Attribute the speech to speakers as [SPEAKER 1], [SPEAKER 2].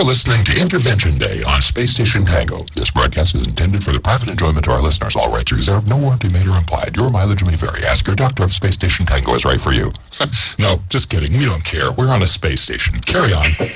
[SPEAKER 1] You're listening to Intervention Day on Space Station Tango. This broadcast is intended for the private enjoyment of our listeners. All rights are reserved. No warranty made or implied. Your mileage may vary. Ask your doctor if Space Station Tango is right for you. No, just kidding. We don't care. We're on a space station. Carry on.